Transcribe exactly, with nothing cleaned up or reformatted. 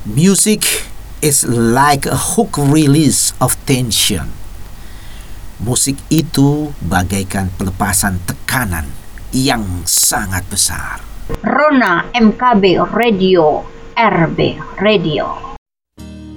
Music is like a hook release of tension. Musik itu bagaikan pelepasan tekanan yang sangat besar. Rona M K B Radio, R B Radio.